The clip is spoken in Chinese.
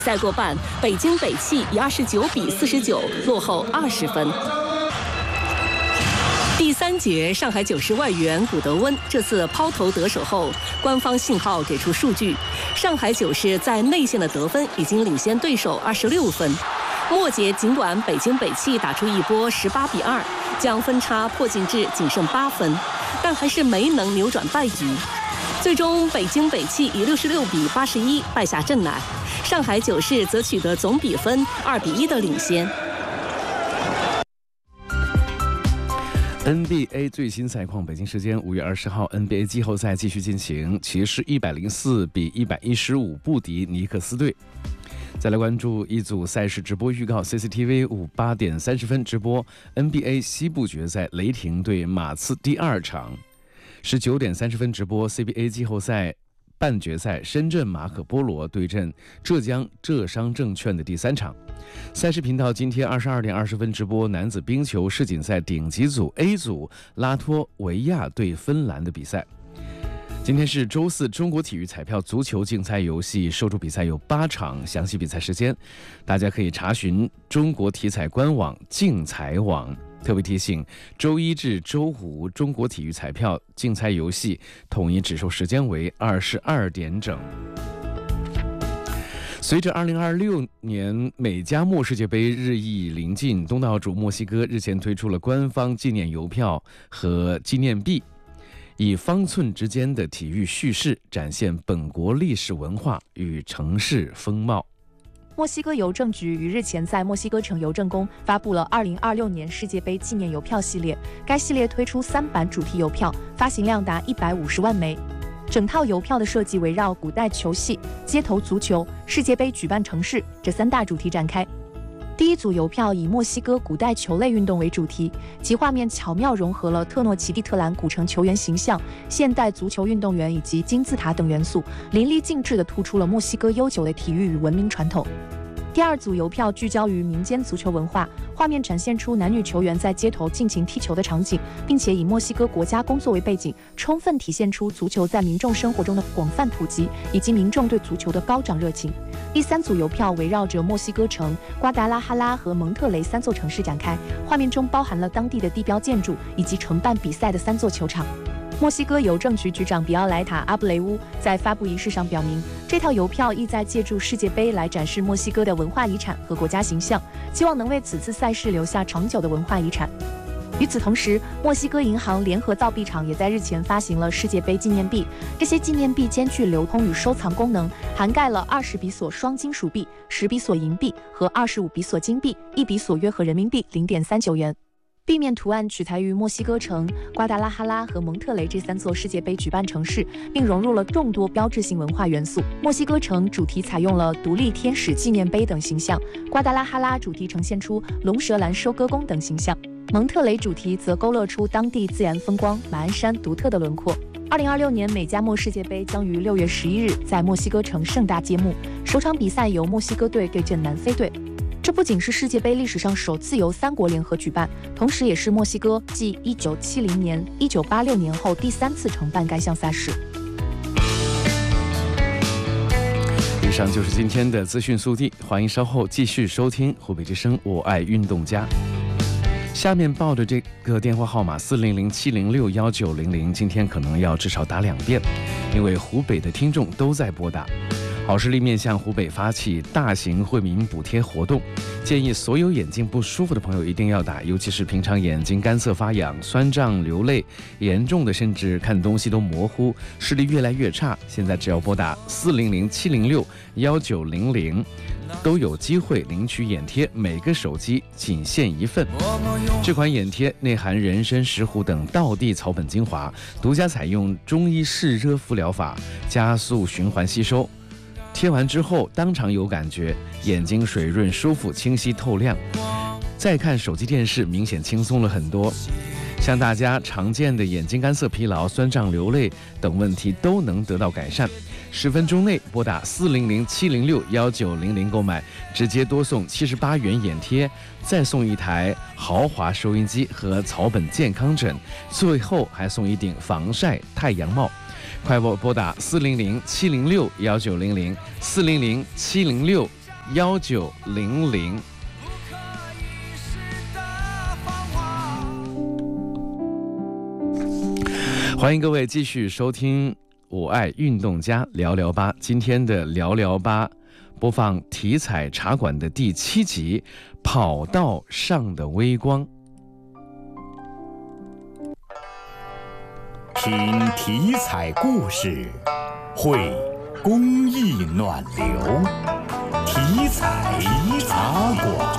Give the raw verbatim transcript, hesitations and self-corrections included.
赛过半，北京北汽以二十九比四十九落后二十分。第三节，上海九世外援古德温这次抛投得手后，官方信号给出数据，上海九世在内线的得分已经领先对手二十六分。末节，尽管北京北汽打出一波十八比二，将分差迫近至仅剩八分，但还是没能扭转败局。最终，北京北汽以六十六比八十一败下阵来，上海九世则取得总比分二比一的领先。 N B A 最新赛况，北京时间五月二十号 ，N B A 季后赛继续进行，骑士一百零四比一百一十五不敌尼克斯队。再来关注一组赛事直播预告 ，C C T V 五八点三十分直播 N B A 西部决赛，雷霆对马刺第二场。十九点三十分直播 C B A 季后赛半决赛，深圳马可波罗对阵浙江浙商证券的第三场。赛事频道今天二十二点二十分直播男子冰球世锦赛顶级组 A 组拉脱维亚对芬兰的比赛。今天是周四，中国体育彩票足球竞猜游戏授注比赛有八场，详细比赛时间大家可以查询中国体彩官网竞彩网。特别提醒，周一至周五中国体育彩票竞猜游戏统一指售时间为二十二点整。随着二零二六年美加墨世界杯日益临近，东道主墨西哥日前推出了官方纪念邮票和纪念币，以方寸之间的体育叙事展现本国历史文化与城市风貌。 墨西哥邮政局于日前在墨西哥城邮政宫发布了二零二六年世界杯纪念邮票系列，该系列推出三版主题邮票，发行量达一百五十万枚。整套邮票的设计围绕古代球系、街头足球、世界杯举办城市这三大主题展开。第一组邮票以墨西哥古代球类运动为主题，其画面巧妙融合了特诺奇蒂特兰古城球员形象、现代足球运动员以及金字塔等元素，淋漓尽致地突出了墨西哥悠久的体育与文明传统。第二组邮票聚焦于民间足球文化，画面展现出男女球员在街头尽情踢球的场景，并且以墨西哥国家工作为背景，充分体现出足球在民众生活中的广泛普及，以及民众对足球的高涨热情。第三组邮票围绕着墨西哥城、瓜达拉哈拉和蒙特雷三座城市展开，画面中包含了当地的地标建筑以及承办比赛的三座球场。墨西哥邮政局局长比奥莱塔·阿布雷乌在发布仪式上表明，这套邮票意在借助世界杯来展示墨西哥的文化遗产和国家形象，希望能为此次赛事留下长久的文化遗产。与此同时，墨西哥银行联合造币厂也在日前发行了世界杯纪念币，这些纪念币兼具流通与收藏功能，涵盖了二十比索双金属币、十比索银币和二十五比索金币，一比索约合人民币零点三九元。币面图案取材于墨西哥城、瓜达拉哈拉和蒙特雷这三座世界杯举办城市，并融入了众多标志性文化元素。墨西哥城主题采用了独立天使纪念碑等形象，瓜达拉哈拉主题呈现出龙舌兰收割工等形象，蒙特雷主题则勾勒出当地自然风光、马鞍山独特的轮廓。二零二六年美加墨世界杯将于六月十一日在墨西哥城盛大揭幕，首场比赛由墨西哥队对阵南非队。这不仅是世界杯历史上首次由三国联合举办，同时也是墨西哥继一九七零年、一九八六年后第三次承办该项赛事。 以上就是今天的资讯速递，欢迎稍后继续收听湖北之声我爱运动家。下面报的这个电话号码四零零七零六幺九零零，今天可能要至少打两遍，因为湖北的听众都在拨打。好视力面向湖北发起大型惠民补贴活动，建议所有眼睛不舒服的朋友一定要打，尤其是平常眼睛干涩发痒、酸胀流泪严重的，甚至看东西都模糊、视力越来越差，现在只要拨打四零零七零六幺九零零，都有机会领取眼贴，每个手机仅限一份。这款眼贴内含人参、石斛等道地草本精华，独家采用中医湿热敷疗法，加速循环吸收。贴完之后当场有感觉，眼睛水润舒服、清晰透亮，再看手机电视明显轻松了很多。像大家常见的眼睛干涩、疲劳、酸胀、流泪等问题都能得到改善。十分钟内拨打四零零七零六幺九零零购买，直接多送七十八元眼贴，再送一台豪华收音机和草本健康枕，最后还送一顶防晒太阳帽。快拨拨打四零零七零六幺九零零，四零零七零六幺九零零。欢迎各位继续收听我爱运动家聊聊吧。今天的聊聊吧播放体彩茶馆的第七集，跑道上的微光。 听体彩故事，会公益暖流，体彩茶馆。